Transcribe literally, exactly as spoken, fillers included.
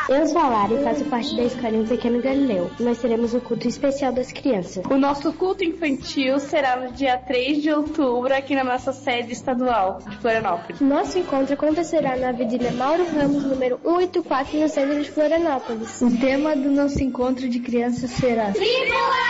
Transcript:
Eu sou a Lara e faço parte da Escola Um Pequeno Galileu. Nós teremos o culto especial das crianças. O nosso culto infantil será no dia três de outubro, aqui na nossa sede estadual de Florianópolis. Nosso encontro acontecerá na Avenida Mauro Ramos, número cento e oitenta e quatro, no centro de Florianópolis. O tema do nosso encontro de crianças será... Tribulação!